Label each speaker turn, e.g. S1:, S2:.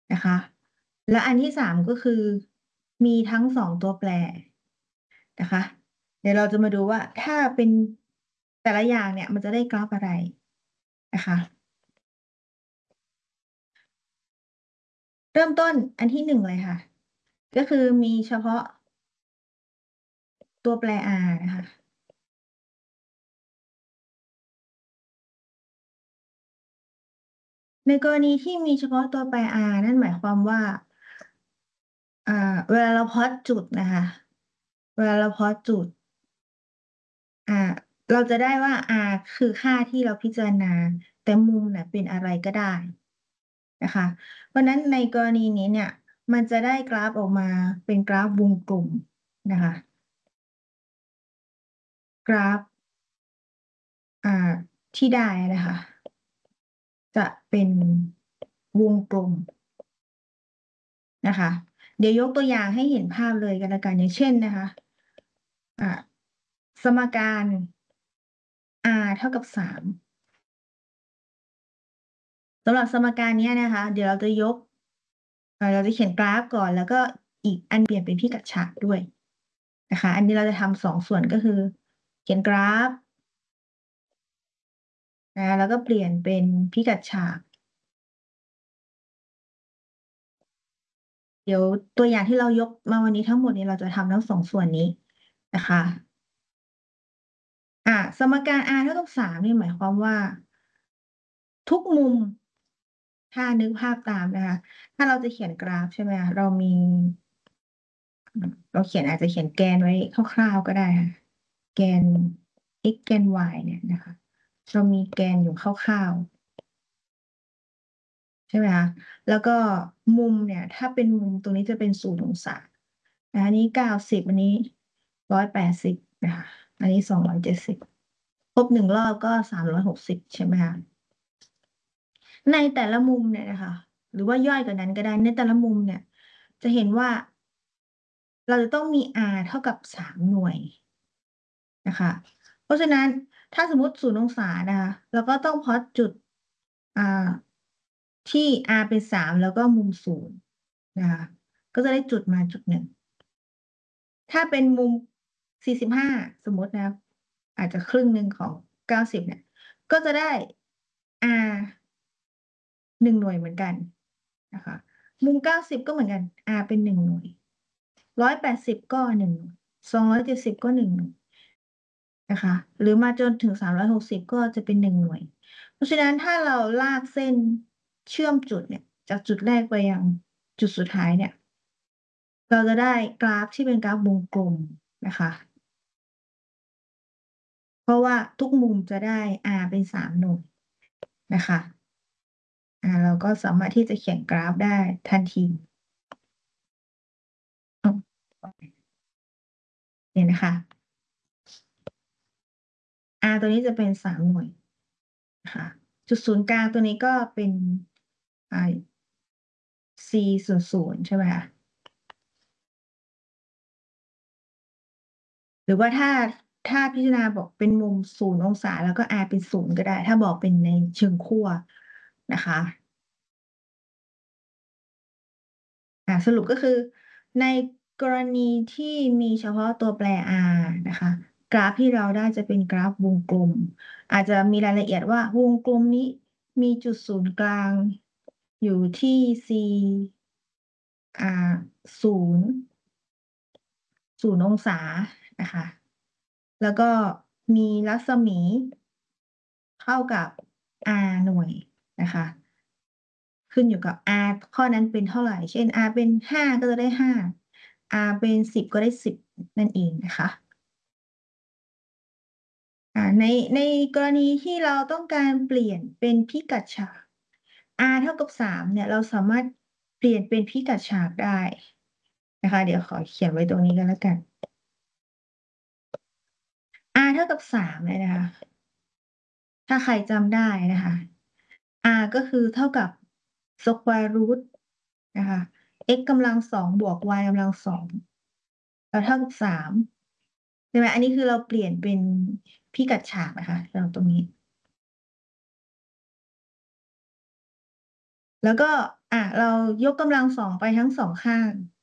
S1: นะคะ และอันที่3ก็คือมีทั้ง2ตัวแปรนะคะ เดี๋ยวเราจะมาดูว่าถ้าเป็นแต่ละอย่างเนี่ยมันจะได้กราฟอะไรนะคะเริ่มต้นอันที่1เลยค่ะก็คือมีเฉพาะตัวแปร r นะคะในกรณีที่มีเฉพาะตัวแปร r นั่นหมายความว่าอ่าเวลาเราพลอตจุดนะคะเวลาเราพลอตจุดอ่าเราจะได้ว่า r คือค่าที่เราพิจารณาแต่มุมเนี่ยเป็นอะไรก็ได้นะคะเพราะฉะนั้นในกรณีนี้เนี่ยมันจะได้กราฟออกมาเป็นกราฟวงกลมนะคะกราฟอ่าที่ได้นะคะจะเป็นวงกลมนะคะเดี๋ยวยกตัวอย่างให้เห็นภาพเลยกันละกันอย่างเช่นนะคะอ่าสมการ r เท่ากับ3สำหรับสมการเนี้ยนะคะเดี๋ยวเราจะยกเราจะเขียนกราฟก่อนแล้วก็อีกอันเปลี่ยนเป็นพิกัดฉากด้วยนะคะอันนี้เราจะทำ2 ส่วนก็คือเขียนกราฟนะแล้วก็เปลี่ยนเป็นพิกัดฉากเดี๋ยวตัวอย่างที่เรายกมาวันนี้ทั้งหมดนี้เราจะทำทั้ง2 ส่วนนี้นะคะสมการ r เท่ากับ3นี่หมายความว่าทุกมุมถ้านึกภาพตามนะคะถ้าเราจะเขียนกราฟใช่ไหมคะเราเขียนอาจจะเขียนแกนไว้คร่าวๆก็ได้ค่ะแกน x แกน y เนี่ยนะคะเรามีแกนอยู่คร่าวๆใช่ไหมคะแล้วก็มุมเนี่ยถ้าเป็นมุมตรงนี้จะเป็น0 องศาอันนี้90อันนี้180นะคะอันนี้270ครบ1 รอบก็360ใช่ไหมคะในแต่ละมุมเนี่ยนะคะหรือว่าย่อยกว่านั้นก็ได้ในแต่ละมุมเนี่ยจะเห็นว่าเราจะต้องมี r เท่ากับ3 หน่วย นะคะเพราะฉะนั้นถ้าสมมติ0 องศานะคะเราก็ต้องพลอตจุดอ่าที่ r เป็น3แล้วก็มุม0นะคะก็จะได้จุดมาจุดหนึ่งถ้าเป็นมุม45สมมตินะอาจจะครึ่งหนึ่งของ90เนี่ยก็จะได้ r 1 หน่วยเหมือนกันนะคะมุม90ก็เหมือนกัน r เป็น1 หน่วย180ก็1 หน่วย270ก็1 หน่วย นะคะหรือมาจนถึง360ก็จะเป็น1 หน่วยเพราะฉะนั้นถ้าเราลากเส้นเชื่อมจุดเนี่ยจากจุดแรกไปยังจุดสุดท้ายเนี่ยเราจะได้กราฟที่เป็นกราฟวงกลมนะคะเพราะว่าทุกมุมจะได้ r เป็น3 หน่วยนะคะเราก็สามารถที่จะเขียนกราฟได้ทันทีอืมเนี่ยนะคะ ตัวนี้จะเป็น3 หน่วยนะคะจุดศูนย์กลางตัวนี้ก็เป็นอ่า c ส่วน0ใช่ไหมคะ หรือว่าถ้าพิจารณาบอกเป็นมุม0 องศาแล้วก็ r เป็น0ก็ได้ถ้าบอกเป็นในเชิงขั้วนะคะสรุปก็คือในกรณีที่มีเฉพาะตัวแปร r นะคะกราฟที่เราได้จะเป็นกราฟวงกลมอาจจะมีรายละเอียดว่าวงกลมนี้มีจุดศูนย์กลางอยู่ที่ c อ่าศูนย์0 องศานะคะแล้วก็มีรัศมีเท่ากับ r หน่วยนะคะขึ้นอยู่กับ r ข้อนั้นเป็นเท่าไหร่เช่น r เป็น5ก็จะได้5 r เป็น10ก็ได้10นั่นเองนะคะในกรณีที่เราต้องการเปลี่ยนเป็นพิกัดฉาก r เท่ากับ3เนี่ยเราสามารถเปลี่ยนเป็นพิกัดฉากได้นะคะเดี๋ยวขอเขียนไว้ตรงนี้กันแล้วกัน r เท่ากับ3เลยนะคะถ้าใครจำได้นะคะ r ก็คือเท่ากับ square root นะคะ x กำลัง2บวก y กำลัง2แล้วเท่ากับ3ใช่ไหมอันนี้คือเราเปลี่ยนเป็นพิกัดฉากนะคะสำหรับตรงนี้แล้วก็เรายกกำลังสองไปทั้งสองข้าง